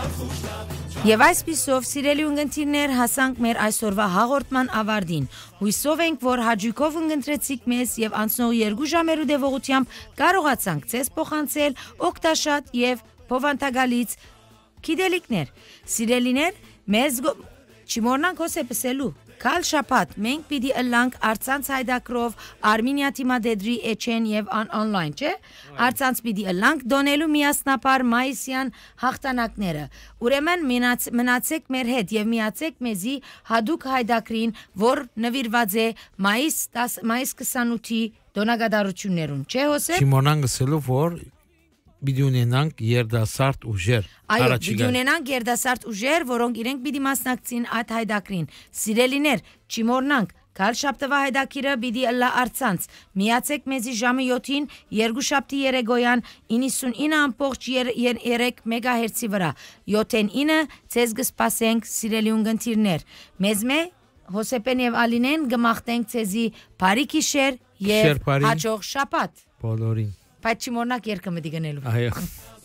Եվ այսպիսով, սիրելի ունգընտիրներ, հասանք մեր այսօրվա հաղորդման ավարտին։ Հույսով ենք, որ հաճույքով ընտրեցիք մեզ եւ անցնող 2 ժամերու դեպողությամբ կարողացանք ձեզ փոխանցել օգտաշատ եւ փոխանցագալից գիտելիքներ։ Սիրելիներ, մեզ չմոռնանք հոսեպսելու Կալ շապատ, մենք պիտի ըլլանք արցանց հայդակրով Արմինիա թիմադեդրի էչեն և անլայն, չէ? Արցանց պիտի ըլլանք դոնելու միասնապար մայիսյան հաղթանակները։ Ուրեմն մնացեք մեր հետ և միացեք մեզի հադուկ հայդակրին, որ նվիրված է մայիս 28-ի դոնագադարություններուն, չէ Հոսեփ? Չմոռնանք ասելու, որ պիտի ունենանք երդասարդ ուժեր։ Այո, պիտի ունենանք երդասարդ ուժեր, որոնք իրենք պիտի մասնակցին այդ հայդակրին։ Սիրելիներ, չմոռնանք, Քալշաբթվա հայդակիրը պիտի ըլլա արցանց։ Միացեք մեզի ժամը 7-ին, երկուշաբթի երեգոյան 99.3 մեգահերցի վրա։ 7-9 ցեզ կսպասենք, սիրելի ունգընտիրներ։ Մեզ Հոսեփեն եւ Ալինեն գմախտենք ցեզի բարի գիշեր եւ հաջող շաբաթ։ Բոլորին Բայց չմոռնաք երկը մտի գնելու։ Այո